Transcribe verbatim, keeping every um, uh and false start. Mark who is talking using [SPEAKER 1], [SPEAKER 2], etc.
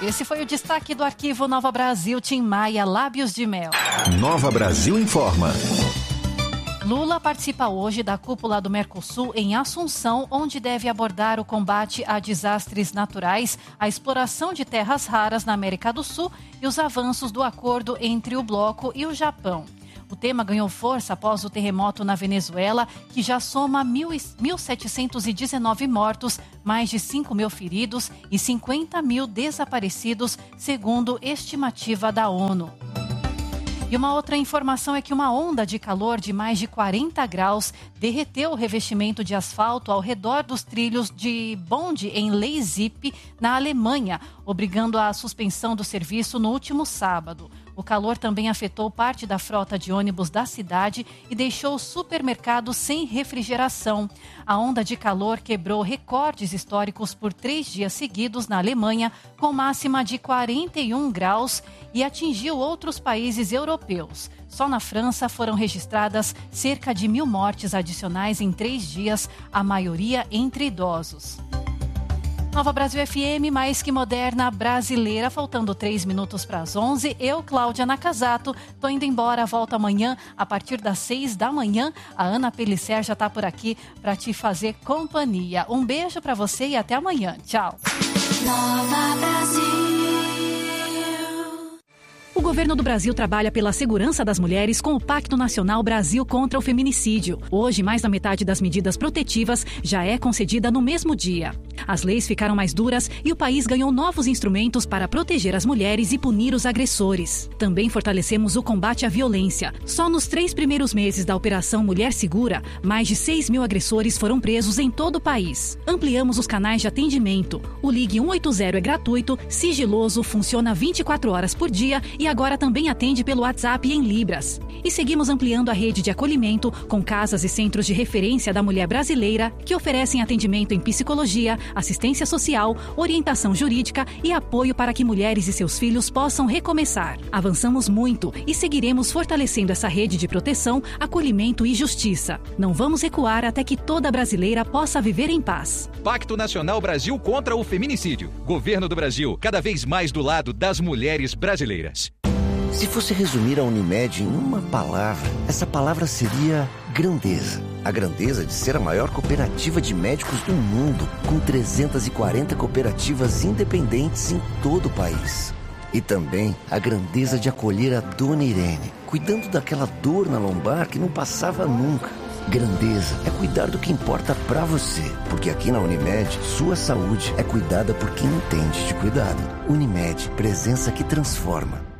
[SPEAKER 1] Esse foi o destaque do Arquivo Nova Brasil, Tim Maia, Lábios de Mel.
[SPEAKER 2] Nova Brasil informa.
[SPEAKER 1] Lula participa hoje da cúpula do Mercosul em Assunção, onde deve abordar o combate a desastres naturais, a exploração de terras raras na América do Sul e os avanços do acordo entre o bloco e o Japão. O tema ganhou força após o terremoto na Venezuela, que já soma mil setecentos e dezenove mortos, mais de cinco mil feridos e cinquenta mil desaparecidos, segundo estimativa da ONU. E uma outra informação é que uma onda de calor de mais de quarenta graus derreteu o revestimento de asfalto ao redor dos trilhos de bonde em Leipzig, na Alemanha, obrigando a suspensão do serviço no último sábado. O calor também afetou parte da frota de ônibus da cidade e deixou supermercados sem refrigeração. A onda de calor quebrou recordes históricos por três dias seguidos na Alemanha, com máxima de quarenta e um graus, e atingiu outros países europeus. Só na França foram registradas cerca de mil mortes adicionais em três dias, a maioria entre idosos. Nova Brasil F M, mais que moderna, brasileira, faltando três minutos para as onze. Eu, Cláudia Nakazato, tô indo embora, volto amanhã a partir das seis da manhã. A Ana Pellicer já tá por aqui para te fazer companhia. Um beijo para você e até amanhã. Tchau.
[SPEAKER 3] Nova Brasil.
[SPEAKER 4] O governo do Brasil trabalha pela segurança das mulheres com o Pacto Nacional Brasil contra o Feminicídio. Hoje, mais da metade das medidas protetivas já é concedida no mesmo dia. As leis ficaram mais duras e o país ganhou novos instrumentos para proteger as mulheres e punir os agressores. Também fortalecemos o combate à violência. Só nos três primeiros meses da Operação Mulher Segura, mais de seis mil agressores foram presos em todo o país. Ampliamos os canais de atendimento. O Ligue um oito zero é gratuito, sigiloso, funciona vinte e quatro horas por dia e agora também atende pelo WhatsApp e em Libras. E seguimos ampliando a rede de acolhimento com casas e centros de referência da mulher brasileira que oferecem atendimento em psicologia, assistência social, orientação jurídica e apoio para que mulheres e seus filhos possam recomeçar. Avançamos muito e seguiremos fortalecendo essa rede de proteção, acolhimento e justiça. Não vamos recuar até que toda brasileira possa viver em paz.
[SPEAKER 5] Pacto Nacional Brasil contra o Feminicídio. Governo do Brasil, cada vez mais do lado das mulheres brasileiras.
[SPEAKER 6] Se fosse resumir a Unimed em uma palavra, essa palavra seria grandeza. A grandeza de ser a maior cooperativa de médicos do mundo, com trezentas e quarenta cooperativas independentes em todo o país. E também a grandeza de acolher a Dona Irene, cuidando daquela dor na lombar que não passava nunca. Grandeza é cuidar do que importa pra você, porque aqui na Unimed, sua saúde é cuidada por quem entende de cuidado. Unimed, presença que transforma.